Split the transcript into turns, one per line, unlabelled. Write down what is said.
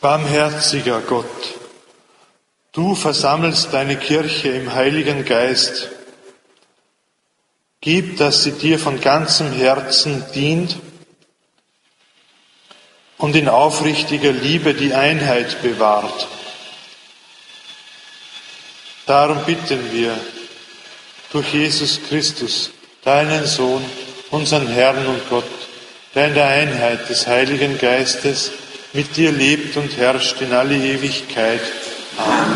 Barmherziger Gott, du versammelst deine Kirche im Heiligen Geist. Gib, dass sie dir von ganzem Herzen dient und in aufrichtiger Liebe die Einheit bewahrt. Darum bitten wir durch Jesus Christus, deinen Sohn, unseren Herrn und Gott, der in der Einheit des Heiligen Geistes mit dir lebt und herrscht in alle Ewigkeit. Amen.